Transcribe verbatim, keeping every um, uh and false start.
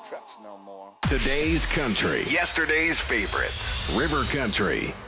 trucks no more. Today's country. Yesterday's favorites. River Country.